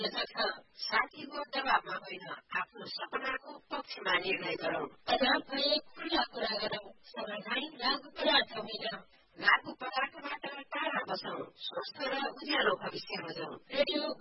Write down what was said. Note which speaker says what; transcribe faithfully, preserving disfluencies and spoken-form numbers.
Speaker 1: यसर्थ साथीको दबावमा होइन, आफ्नो सपनाको पक्षमा निर्णय गरौं। तनाव भए खुल्ला कुरा गरौं। समाधान लागू पदार्थ होइन। लागू पदार्थबाट टाढा बसौं। स्वस्थ र उज्यालो भविष्य रोजौं। रेडियो